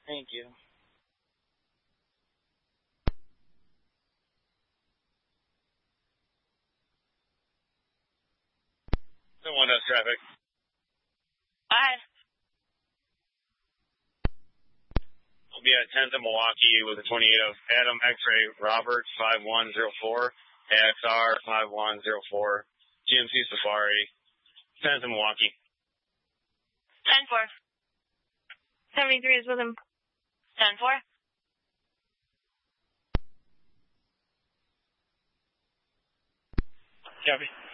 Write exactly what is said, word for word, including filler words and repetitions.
Thank you. The one does traffic. Hi. We'll be at tenth in Milwaukee with a twenty-eight of Adam X-Ray Roberts five one zero four, A X R five one zero four, G M C Safari, tenth in Milwaukee. ten four. seventy-three is with him. ten four. Copy.